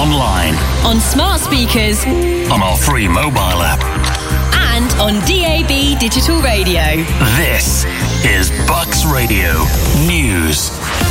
online, on smart speakers, on our free mobile app, and on DAB digital radio. This is Bucks Radio News.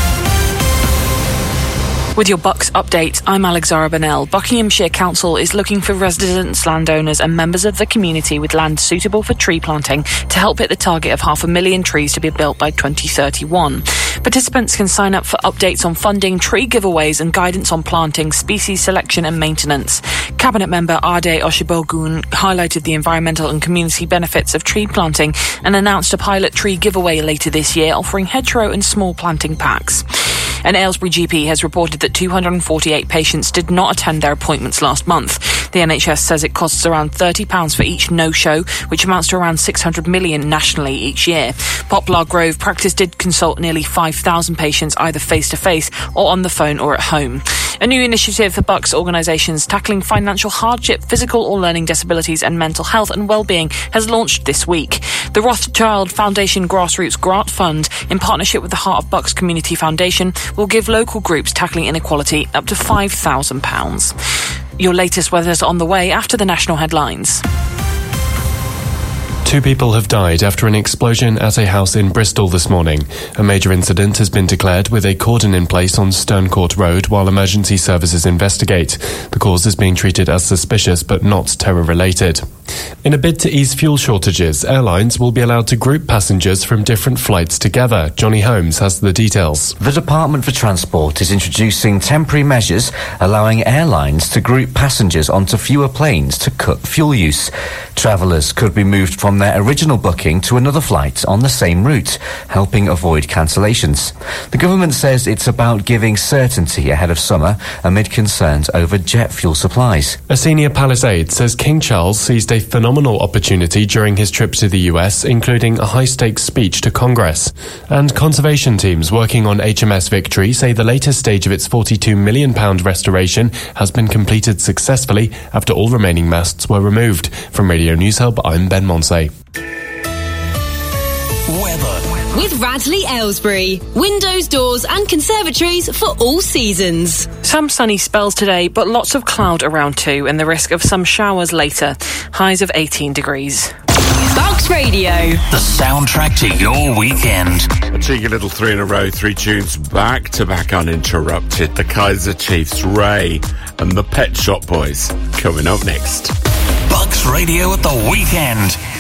With your Bucks update, I'm Alexandra Bennell. Buckinghamshire Council is looking for residents, landowners and members of the community with land suitable for tree planting to help hit the target of 500,000 trees to be built by 2031. Participants can sign up for updates on funding, tree giveaways and guidance on planting, species selection and maintenance. Cabinet member Ade Oshibogun highlighted the environmental and community benefits of tree planting and announced a pilot tree giveaway later this year offering hedgerow and small planting packs. An Aylesbury GP has reported that 248 patients did not attend their appointments last month. The NHS says it costs around £30 for each no-show, which amounts to around 600 million nationally each year. Poplar Grove practice did consult nearly 5,000 patients either face-to-face or on the phone or at home. A new initiative for Bucks organisations tackling financial hardship, physical or learning disabilities and mental health and well-being has launched this week. The Rothschild Foundation Grassroots Grant Fund, in partnership with the Heart of Bucks Community Foundation, will give local groups tackling inequality up to £5,000. Your latest weather's on the way after the national headlines. 2 people have died after an explosion at a house in Bristol this morning. A major incident has been declared with a cordon in place on Sterncourt Road while emergency services investigate. The cause is being treated as suspicious but not terror-related. In a bid to ease fuel shortages, airlines will be allowed to group passengers from different flights together. Johnny Holmes has the details. The Department for Transport is introducing temporary measures allowing airlines to group passengers onto fewer planes to cut fuel use. Travellers could be moved from their original booking to another flight on the same route, helping avoid cancellations. The government says it's about giving certainty ahead of summer amid concerns over jet fuel supplies. A senior Palisade says King Charles seized a phenomenal opportunity during his trip to the US, including a high-stakes speech to Congress. And conservation teams working on HMS Victory say the latest stage of its £42 million restoration has been completed successfully after all remaining masts were removed. From Radio News Hub, I'm Ben Monsey. Weather. With Radley Aylesbury. Windows, doors and conservatories for all seasons. Some sunny spells today, but lots of cloud around too, and the risk of some showers later. Highs of 18 degrees. Bucks Radio. The soundtrack to your weekend. A cheeky little 3 in a row, 3 tunes back to back uninterrupted. The Kaiser Chiefs, Ray and the Pet Shop Boys coming up next. Bucks Radio at the weekend.